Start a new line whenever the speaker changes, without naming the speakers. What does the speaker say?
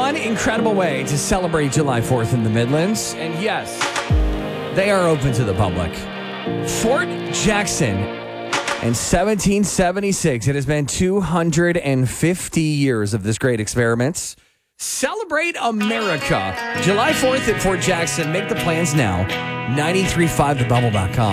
one incredible way to celebrate July 4th in the Midlands. And yes, they are open to the public. Fort Jackson in 1776. It has been 250 years of this great experiment. Celebrate America. July 4th at Fort Jackson. Make the plans now. 93.5thebubble.com.